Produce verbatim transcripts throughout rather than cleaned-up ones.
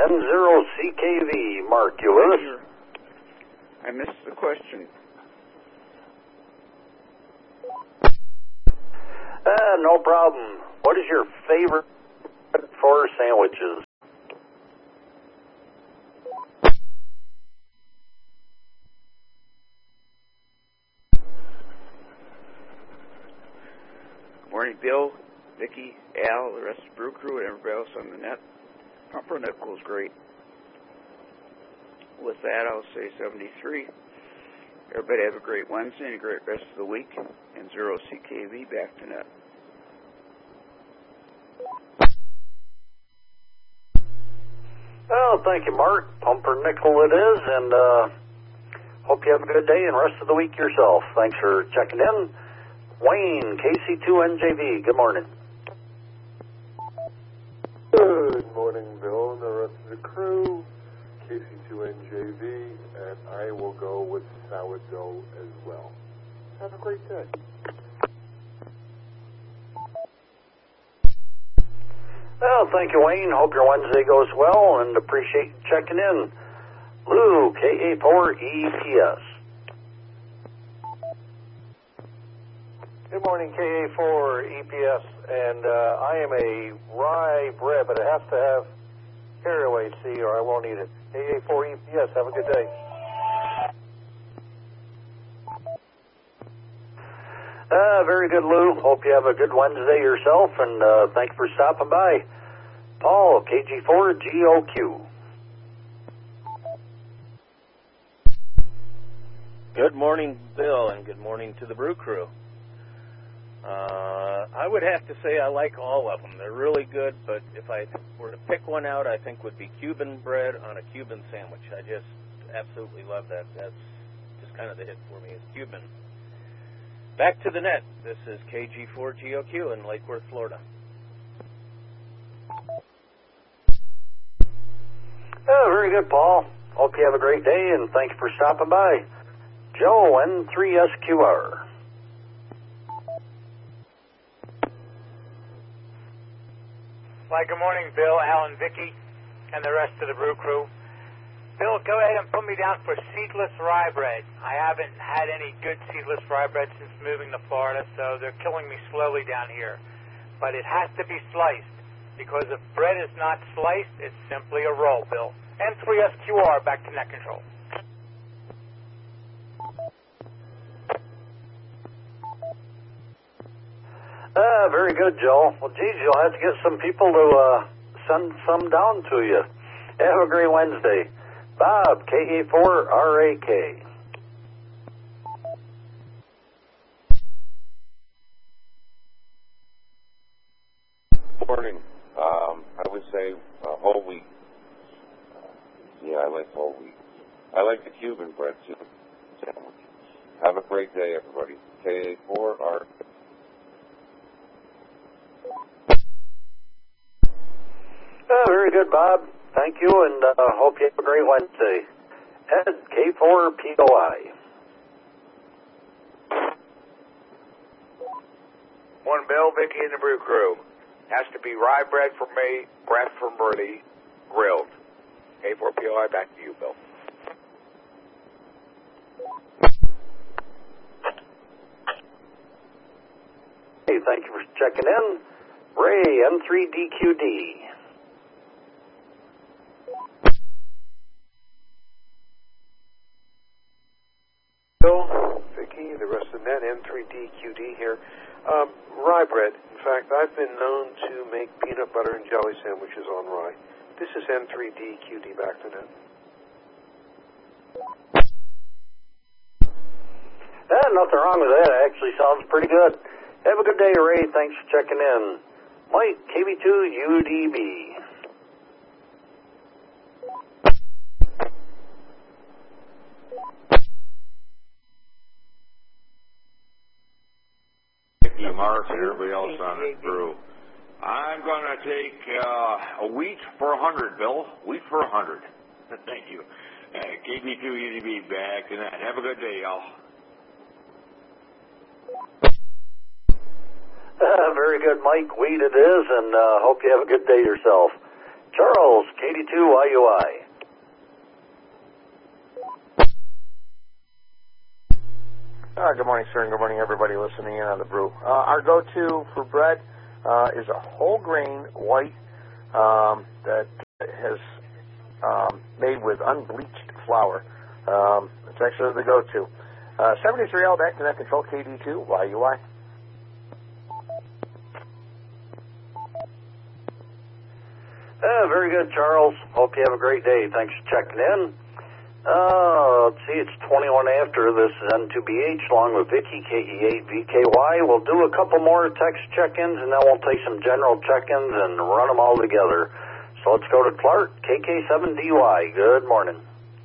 N zero C K V. Mark, you with us? I missed the question. Uh, no problem. What is your favorite for sandwiches? Good morning, Bill, Vicki, Al, the rest of the brew crew, and everybody else on the net. Pumpernickel is great. With that, I'll say seventy-three. Everybody have a great Wednesday and a great rest of the week. And zero C K V back to net. Well, thank you, Mark. Pumpernickel it is, and uh, hope you have a good day and rest of the week yourself. Thanks for checking in. Wayne, K C two N J V, good morning. Good morning, Bill, and the rest of the crew. K C two N J V, and I will go with sourdough as well. Have a great day. Well, thank you, Wayne. Hope your Wednesday goes well, and appreciate you checking in. Lou, K A four E P S. Good morning, K A four E P S, and uh, I am a rye bread, but it has to have caraway seed or I won't eat it. K A four E P S, have a good day. Uh, very good, Lou. Hope you have a good Wednesday yourself, and uh, thank you for stopping by. Paul, K G four G O Q. Good morning, Bill, and good morning to the brew crew. Uh, I would have to say I like all of them. They're really good, but if I were to pick one out, I think would be Cuban bread on a Cuban sandwich. I just absolutely love that. That's just kind of the hit for me, is Cuban. Back to the net. This is K G four G O Q in Lake Worth, Florida. Oh, very good, Paul. Hope you have a great day, and thank you for stopping by. Joe, N three S Q R. Well, good morning, Bill, Alan, Vicki, and the rest of the brew crew. Bill, go ahead and put me down for seedless rye bread. I haven't had any good seedless rye bread since moving to Florida, so they're killing me slowly down here. But it has to be sliced, because if bread is not sliced, it's simply a roll, Bill. N three S Q R, back to net control. Ah, very good, Joe. Well, geez, you'll have to get some people to uh, send some down to you. Have a great Wednesday. Bob, K A four R A K. Morning. Um, I would say uh, whole wheat. Uh, yeah, I like whole wheat. I like the Cuban bread too. Sandwich. Have a great day, everybody. K A four R A K. Oh, very good, Bob. Thank you, and uh, hope you have a great Wednesday. Ed, K four P O I. Morning, Bill, Vicki, and the brew crew. Has to be rye bread for me, bread from Birdie, grilled. K four P O I, back to you, Bill. Hey, thank you for checking in. Ray, N three D Q D. Bill, Vicki, the rest of the net, N three D Q D here. Um, rye bread. In fact, I've been known to make peanut butter and jelly sandwiches on rye. This is N three D Q D, back to net. Eh, nothing wrong with that. It actually sounds pretty good. Have a good day, Ray. Thanks for checking in. Mike, K B two U D B. Thank you, Mark, and everybody else on the crew. I'm going to take uh, a wheat for a hundred, Bill. Wheat for a hundred. Thank you. Uh, K B two U D B back, and have a good day, y'all. Uh, very good, Mike. Wheat it is, and uh, hope you have a good day yourself. Charles, K D two Y U I. Uh, good morning, sir, and good morning, everybody listening in on the brew. Uh, our go-to for bread uh, is a whole grain white um, that has um, made with unbleached flour. Um, it's actually the go-to. Uh, seventy-three L back to net control, K D two Y U I. Uh, very good, Charles. Hope you have a great day. Thanks for checking in. Uh, let's see, it's twenty-one after. This is N two B H along with Vicky, K E eight V K Y. We'll do a couple more text check-ins, and then we'll take some general check-ins and run them all together. So let's go to Clark, K K seven D Y. Good morning.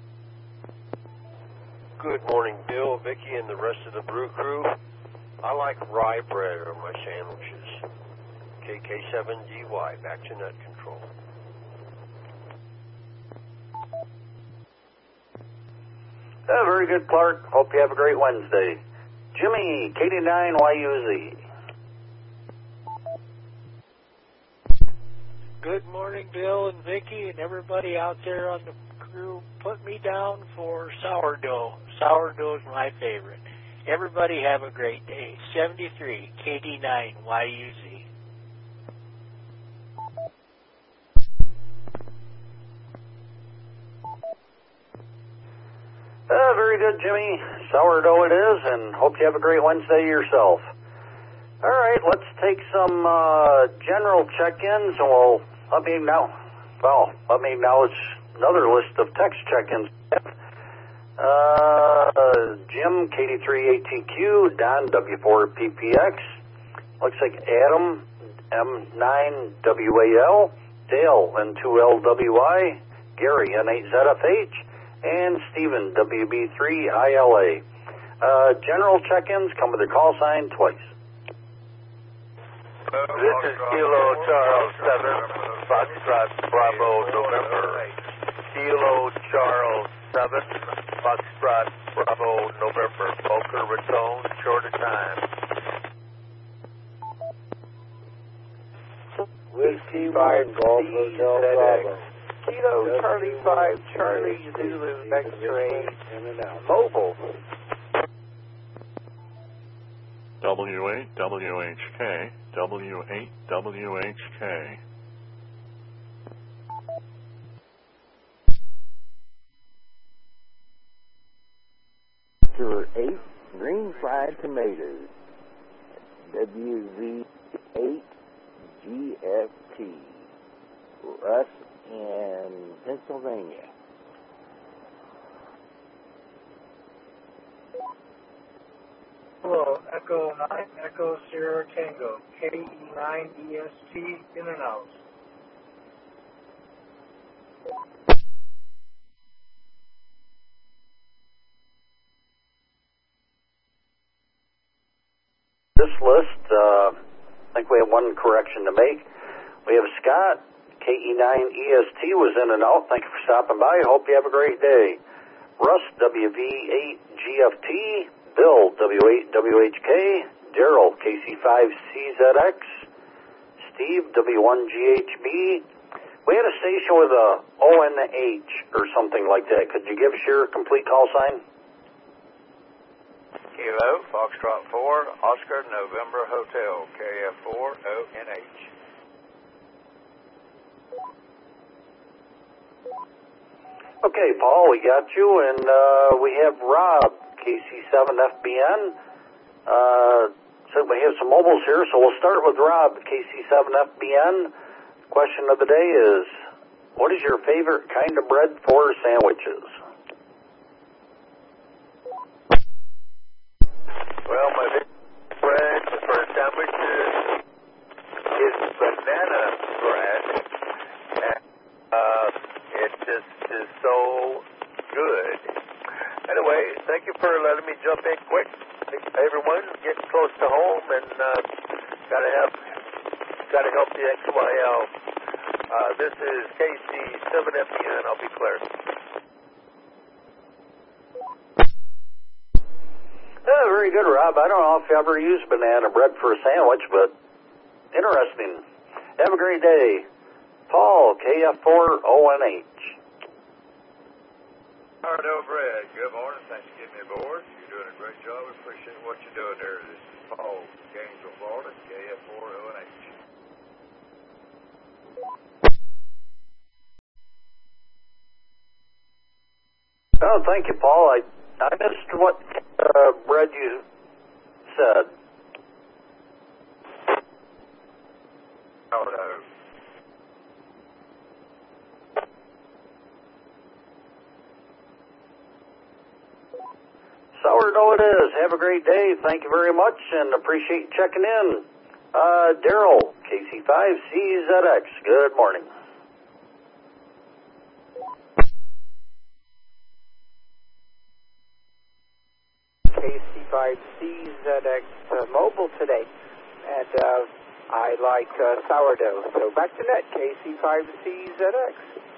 Good morning, Bill, Vicky, and the rest of the brew crew. I like rye bread on my sandwiches. K K seven D Y, back to net control. Uh, very good, Clark. Hope you have a great Wednesday. Jimmy, K D nine Y U Z. Good morning, Bill and Vicky and everybody out there on the crew. Put me down for sourdough. Sourdough is my favorite. Everybody have a great day. seventy-three, K D nine Y U Z. Uh, very good, Jimmy. Sourdough it is, and hope you have a great Wednesday yourself. All right, let's take some uh, general check-ins, and we'll let me now. Well, let me now. It's another list of text check-ins. Uh, Jim, K D three A T Q, Don, W four P P X. Looks like Adam, M nine W A L, Dale, N two L W I, Gary, N eight Z F H. And Stephen, W B three I L A. Uh, general check-ins come with a call sign twice. This is Kilo Charles seven, Foxtrot Bravo November. Kilo Charles seven, Foxtrot Bravo November. Boca Raton, short of time. Whiskey five Golf Hotel Bravo. Kilo Charlie five, Charlie Zulu X-ray, mobile. W eight W H K, W eight W H K. Sector eight, green fried tomatoes, W Z eight G F T, Russ in Pennsylvania. Hello, Echo nine, Echo Sierra Tango, K E nine E S T, in and out. This list, uh, I think we have one correction to make. We have Scott, K E nine E S T was in and out. Thank you for stopping by. Hope you have a great day. Russ, W V eight G F T. Bill, W eight W H K. Daryl, K C five C Z X. Steve, W one G H B. We had a station with a O N H or something like that. Could you give us your complete call sign? Kilo, Foxtrot four, Oscar, November Hotel, K F four O N H. Okay, Paul, we got you, and uh, we have Rob, K C seven F B N. Uh, so we have some mobiles here, so we'll start with Rob, K C seven F B N. Question of the day is, what is your favorite kind of bread for sandwiches? Well, my favorite bread for sandwiches is banana bread. And, uh, it just is so good. Anyway, thank you for letting me jump in quick. Everyone, getting close to home, and uh, gotta have, gotta help the X Y L. Uh, this is K C seven F B N. I'll be clear. Yeah, very good, Rob. I don't know if you ever used banana bread for a sandwich, but interesting. Have a great day. Paul, K F four O N H. Sourdough bread. Good morning. Thanks for getting me aboard. You're doing a great job. We appreciate what you're doing there. This is Paul, Gainesville, Florida, K F four O N H. Oh, thank you, Paul. I I missed what uh, bread you said. Sourdough. Sourdough it is. Have a great day. Thank you very much, and appreciate you checking in. Uh, Daryl, K C five C Z X. Good morning. K C five C Z X uh, mobile today, and uh, I like uh, sourdough. So back to net, K C five C Z X.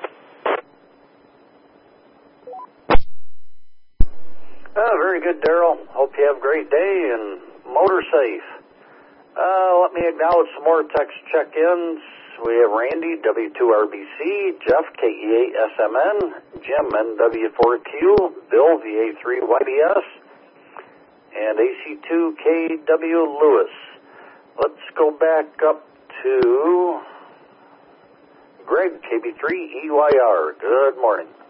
Oh, very good, Daryl. Hope you have a great day and motor safe. Uh, let me acknowledge some more text check-ins. We have Randy, W two R B C, Jeff, K E eight S M N, Jim, N W four Q, Bill, V A three Y D S, and A C two K W Lewis. Let's go back up to Greg, K B three E Y R. Good morning.